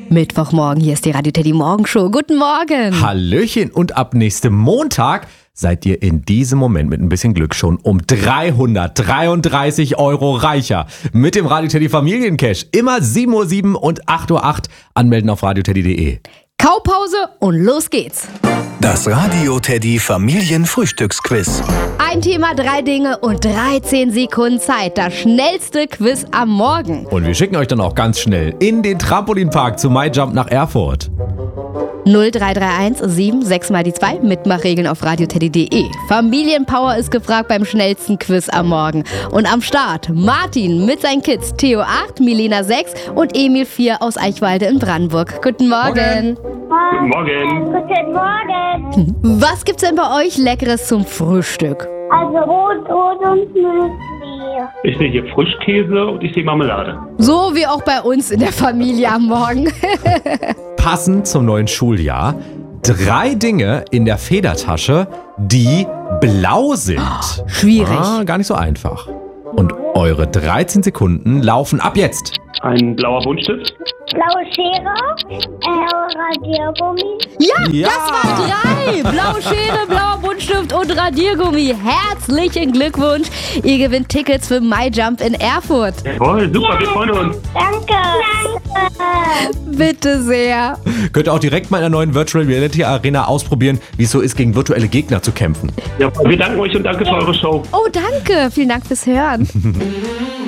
Mittwochmorgen, hier ist die Radio Teddy Morgenshow. Guten Morgen. Hallöchen, und ab nächstem Montag seid ihr in diesem Moment mit ein bisschen Glück schon um 333 € reicher. Mit dem Radio Teddy Familiencash. Immer 7:07 Uhr und 8:08 Uhr anmelden auf radioteddy.de. Kaupause und los geht's. Das Radio Teddy Familienfrühstücksquiz. Ein Thema, 3 Dinge und 13 Sekunden Zeit. Das schnellste Quiz am Morgen. Und wir schicken euch dann auch ganz schnell in den Trampolinpark zu MyJump nach Erfurt. 0331 76 mal die 2. Mitmachregeln auf radioteddy.de. Familienpower ist gefragt beim schnellsten Quiz am Morgen. Und am Start Martin mit seinen Kids. Theo 8, Milena 6 und Emil 4 aus Eichwalde in Brandenburg. Guten Morgen. Guten Morgen. Guten Morgen. Was gibt's denn bei euch Leckeres zum Frühstück? Also Rot und Müsli. Ich sehe hier Frischkäse und ich sehe Marmelade. So wie auch bei uns in der Familie am Morgen. Passend zum neuen Schuljahr 3 Dinge in der Federtasche, die blau sind. Schwierig. Gar nicht so einfach. Und eure 13 Sekunden laufen ab jetzt. Ein blauer Buntstift. Blaue Schere. Radiergummi. Ja, das war 3. Blaue Schere, blauer Buntstift und Radiergummi. Herzlichen Glückwunsch. Ihr gewinnt Tickets für MyJump in Erfurt. Jawohl, super, wir freuen uns. Danke. Bitte sehr. Könnt ihr auch direkt mal in der neuen Virtual Reality Arena ausprobieren, wie es so ist, gegen virtuelle Gegner zu kämpfen. Ja, wir danken euch und danke für eure Show. Oh, danke. Vielen Dank fürs Hören.